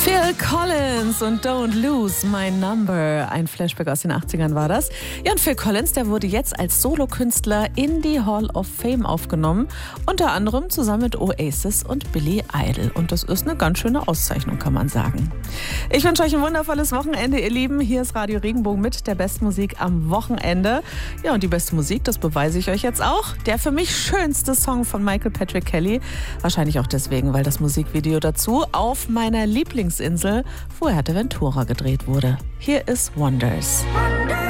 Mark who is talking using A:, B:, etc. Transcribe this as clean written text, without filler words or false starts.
A: Phil Collins und Don't Lose My Number. Ein Flashback aus den 80ern war das. Ja, und Phil Collins, der wurde jetzt als Solokünstler in die Hall of Fame aufgenommen. Unter anderem zusammen mit Oasis und Billy Idol. Und das ist eine ganz schöne Auszeichnung, kann man sagen. Ich wünsche euch ein wundervolles Wochenende, ihr Lieben. Hier ist Radio Regenbogen mit der besten Musik am Wochenende. Ja, und die beste Musik, das beweise ich euch jetzt auch. Der für mich schönste Song von Michael Patrick Kelly. Wahrscheinlich auch deswegen, weil das Musikvideo dazu auf meiner Lieblingsinsel Fuerteventura gedreht wurde. Hier ist Wonders.